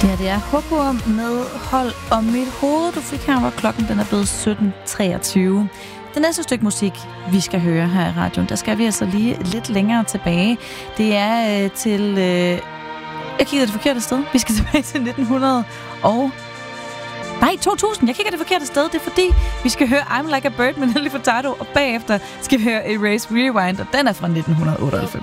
Ja, det er Hopur med Hold om mit hoved. Du fik her, hvor klokken den er blevet 17.23. Det næste stykke musik, vi skal høre her i radioen, der skal vi altså lige lidt længere tilbage. Det er til... jeg kigger det forkerte sted. Vi skal tilbage til 1900 og... Nej, 2000. Jeg kigger det forkerte sted. Det er fordi, vi skal høre I'm Like a Bird med Nelly Furtado, og bagefter skal vi høre Erase Rewind, og den er fra 1998.